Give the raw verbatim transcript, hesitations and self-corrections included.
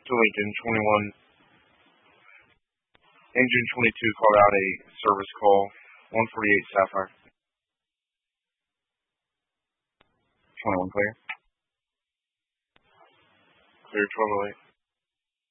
to Lincoln, twenty-one. Engine twenty-two called out a service call, one forty-eight Sapphire. twenty-one clear. Clear twelve oh eight.